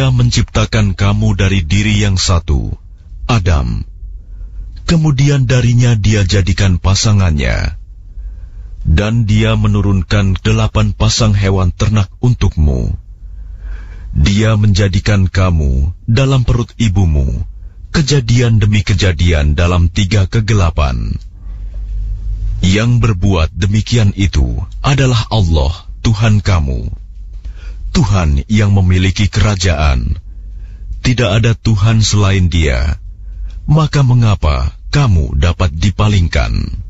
Dia menciptakan kamu dari diri yang satu, Adam. Kemudian darinya Dia jadikan pasangannya. Dan Dia menurunkan 8 pasang hewan ternak untukmu. Dia menjadikan kamu dalam perut ibumu, kejadian demi kejadian dalam 3 kegelapan. Yang berbuat demikian itu adalah Allah, Tuhan kamu. Tuhan yang memiliki kerajaan. Tidak ada Tuhan selain Dia. Maka mengapa kamu dapat dipalingkan?